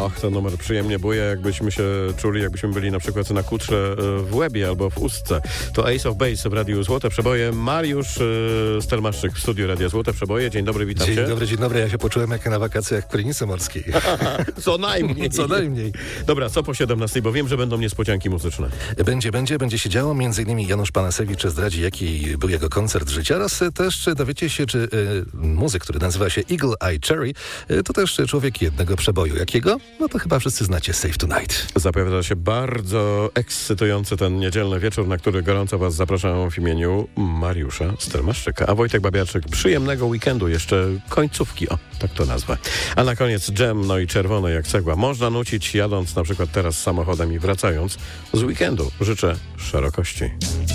Och, ten numer przyjemnie buja, jakbyśmy się czuli, jakbyśmy byli na przykład na kutrze w łebie albo w ustce. To Ace of Base w Radiu Złote Przeboje. Mariusz Stelmaszczyk w studiu Radia Złote Przeboje. Dzień dobry, witam cię. Dzień dobry. Ja się poczułem jak na wakacjach w Krynicy Morskiej. Co najmniej. Co najmniej. Dobra, co po 17, bo wiem, że będą niespodzianki muzyczne. Będzie się działo. Między innymi Janusz Panasewicz zdradzi, jaki był jego koncert życia, oraz też dowiecie się, czy muzyk, który nazywa się Eagle Eye Cherry, to też człowiek jednego przeboju. Jakiego? No to chyba wszyscy znacie Save Tonight. Zapowiada się bardzo ekscytujący ten niedzielny wieczór, na który gorąco was zapraszam w imieniu Mariusza Stelmaszczyka. A Wojtek Babiarczyk, przyjemnego weekendu, jeszcze końcówki, o, tak to nazwę. A na koniec dżem, no i czerwone jak cegła. Można nucić jadąc na przykład teraz samochodem i wracając z weekendu. Życzę szerokości.